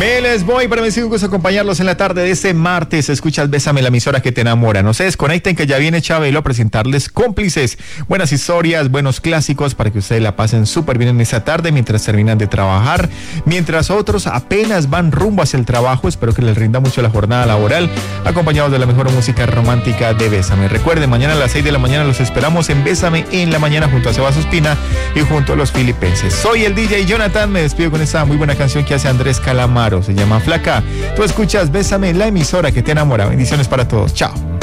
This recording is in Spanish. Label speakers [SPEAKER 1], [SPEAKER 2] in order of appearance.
[SPEAKER 1] Me les voy, para mí es un gusto acompañarlos en la tarde de este martes. Escuchas Bésame, la emisora que te enamora. No se desconecten, que ya viene Chabelo a presentarles Cómplices. Buenas historias, buenos clásicos para que ustedes la pasen súper bien en esta tarde mientras terminan de trabajar. Mientras otros apenas van rumbo hacia el trabajo, espero que les rinda mucho la jornada laboral, acompañados de la mejor música romántica de Bésame. Recuerden, mañana a las 6 de la mañana los esperamos en Bésame en la mañana junto a Sebas Ospina y junto a los filipenses. Soy el DJ Jonathan, me despido con esta muy buena canción que hace Andrés Calamaro. Se llama Flaca. Tú escuchas Bésame, la emisora que te enamora. Bendiciones para todos. Chao.